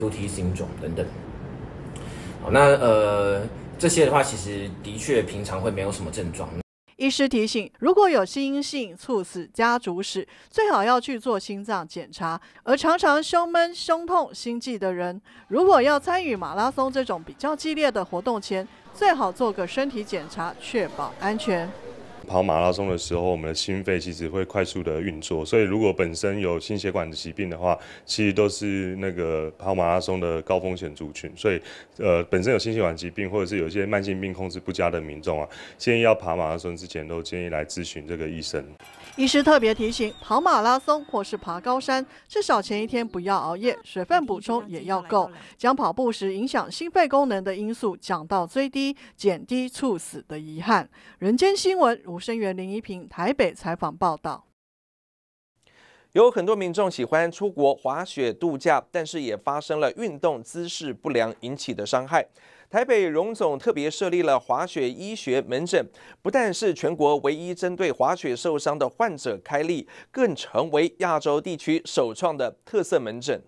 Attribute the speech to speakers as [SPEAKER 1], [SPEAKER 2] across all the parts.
[SPEAKER 1] QT 心肿等等。好，那这些的话，其实的确平常会没有什么症状。
[SPEAKER 2] 医师提醒，如果有心因性猝死家族史，最好要去做心脏检查。而常常胸闷、胸痛、心悸的人，如果要参与马拉松这种比较激烈的活动前，最好做个身体检查，确保安全。
[SPEAKER 3] 跑马拉松的时候，我们的心肺其实会快速的运作，所以如果本身有心血管的疾病的话，其实都是那个跑马拉松的高风险族群。所以，本身有心血管疾病或者是有一些慢性病控制不佳的民众啊，建议要跑马拉松之前都建议来咨询这个医生。
[SPEAKER 2] 医师特别提醒，跑马拉松或是爬高山，至少前一天不要熬夜，水分补充也要够，将跑步时影响心肺功能的因素降到最低，减低猝死的遗憾。人间新闻吴声源、林一平台北采访报道。
[SPEAKER 4] 有很多民众喜欢出国滑雪度假，但是也发生了运动姿势不良引起的伤害。台北荣总特别设立了滑雪医学门诊，不但是全国唯一针对滑雪受伤的患者开立，更成为亚洲地区首创的特色门诊。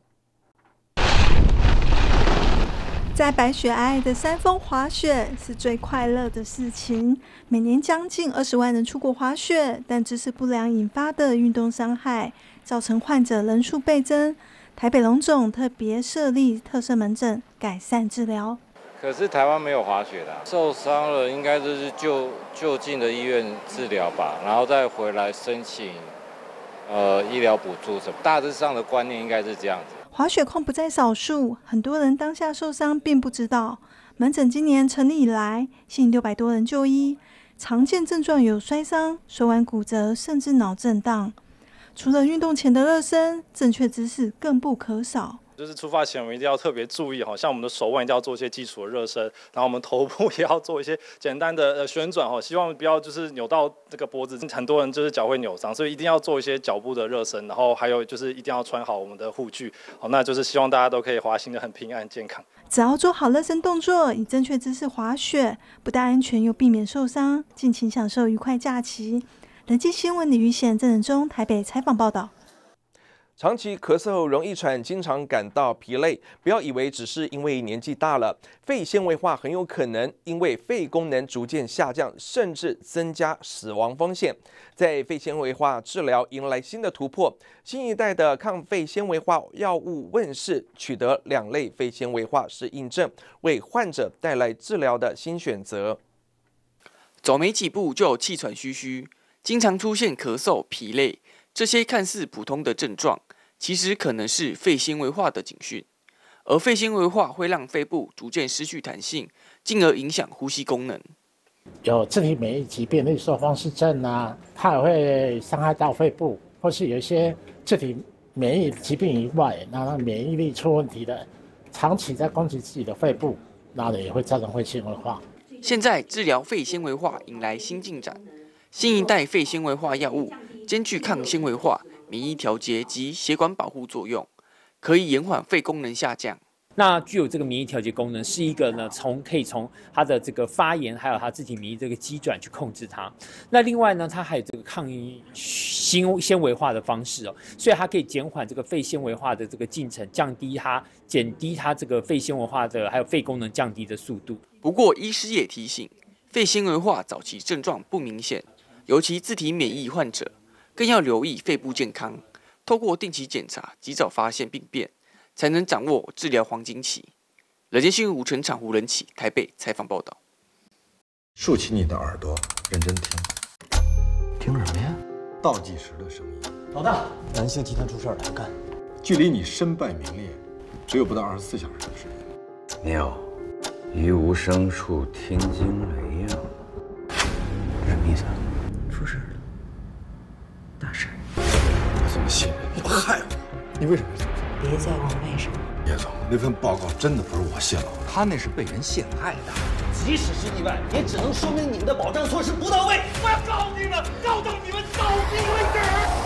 [SPEAKER 5] 在白雪皑皑的山峰滑雪是最快乐的事情。每年将近20万人出国滑雪，但姿势不良引发的运动伤害，造成患者人数倍增。台北荣总特别设立特色门诊，改善治疗。
[SPEAKER 6] 可是台湾没有滑雪的受伤了应该就是就近的医院治疗吧，然后再回来申请医疗补助什么。大致上的观念应该是这样子。
[SPEAKER 5] 滑雪控不在少数，很多人当下受伤并不知道。门诊今年成立以来，吸引600多人就医，常见症状有摔伤、手腕骨折，甚至脑震荡。除了运动前的热身，正确姿势更不可少。
[SPEAKER 7] 就是出发前我们一定要特别注意，像我们的手腕一定要做一些基础的热身，然后我们头部也要做一些简单的旋转，希望不要就是扭到这个脖子，很多人就是脚会扭伤，所以一定要做一些脚部的热身，然后还有就是一定要穿好我们的护具，那就是希望大家都可以滑行得很平安健康。
[SPEAKER 5] 只要做好热身动作，以正确姿势滑雪，不但安全又避免受伤，尽情享受愉快假期。人间新闻李玉贤、郑仁忠台北采访报道。
[SPEAKER 4] 长期咳嗽、容易喘，经常感到疲累，不要以为只是因为年纪大了，肺纤维化很有可能因为肺功能逐渐下降，甚至增加死亡风险。在肺纤维化治疗迎来新的突破，新一代的抗肺纤维化药物问世，取得2类肺纤维化适应症，为患者带来治疗的新选择。
[SPEAKER 8] 走没几步就有气喘吁吁，经常出现咳嗽、疲累。这些看似普通的症状，其实可能是肺纤维化的警讯。而肺纤维化会让肺部逐渐失去弹性，进而影响呼吸功能。
[SPEAKER 9] 有自体免疫疾病，例如说风湿症啊，它也会伤害到肺部，或是有一些自体免疫疾病以外，那免疫力出问题的，长期在攻击自己的肺部，那也会造成肺纤维化。
[SPEAKER 8] 现在治疗肺纤维化迎来新进展，新一代肺纤维化药物兼具抗纤维化、免疫调节及血管保护作用，可以延缓肺功能下降。
[SPEAKER 10] 那具有这个免疫调节功能，是一个呢可以从它的这个发炎，还有它自体免疫这个机转去控制它。那另外呢，它还有这个抗纤维化的方式哦，所以它可以减缓这个肺纤维化的这个进程，减低它这个肺纤维化的还有肺功能降低的速度。
[SPEAKER 8] 不过，医师也提醒，肺纤维化早期症状不明显，尤其自体免疫患者，更要留意肺部健康，透过定期检查，及早发现病变，才能掌握治疗黄金期。人间新闻吴成场、胡仁启台北采访报道。
[SPEAKER 11] 竖起你的耳朵，认真听。
[SPEAKER 12] 听什么呀？
[SPEAKER 11] 倒计时的声音。
[SPEAKER 12] 老大，南星集团出事了，干！
[SPEAKER 11] 距离你身败名裂，只有不到24小时的时间。
[SPEAKER 13] 妙，于无声处听惊雷呀。
[SPEAKER 12] 什么意思啊？出事了，大事。
[SPEAKER 11] 我怎么信任你？害我！你为什么要这么做？
[SPEAKER 14] 别再问为什么。
[SPEAKER 11] 叶总，那份报告真的不是我泄露的，他那是被人陷害的。
[SPEAKER 12] 即使是意外，也只能说明你们的保障措施不到位。我要告你们，告到你们倒闭为止！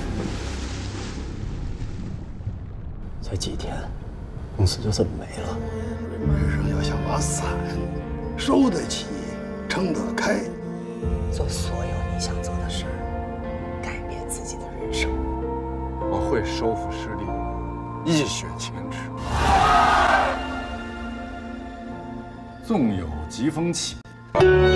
[SPEAKER 12] 才几天，公司就这么没了。
[SPEAKER 15] 水面上要想把伞收得起，撑得开，
[SPEAKER 14] 做所有你想做的事儿，改变自己的人生。
[SPEAKER 11] 我会收复失地，一雪前耻。 纵有疾风起。